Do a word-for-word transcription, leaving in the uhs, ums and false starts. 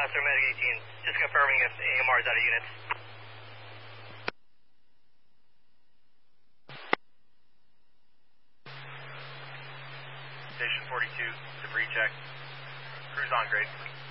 Oscar Medic eighteen, just confirming if A M R is out of unit. Station forty-two, debris check. Cruise on grade.